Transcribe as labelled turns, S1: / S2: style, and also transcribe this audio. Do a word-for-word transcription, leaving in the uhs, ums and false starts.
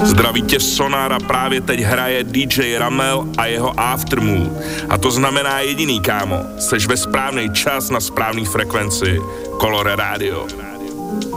S1: Zdraví tě Sonar a právě teď hraje dý džej Ramel a jeho Aftermood. A to znamená jediný, kámo, seš ve správný čas na správný frekvenci. Color Radio.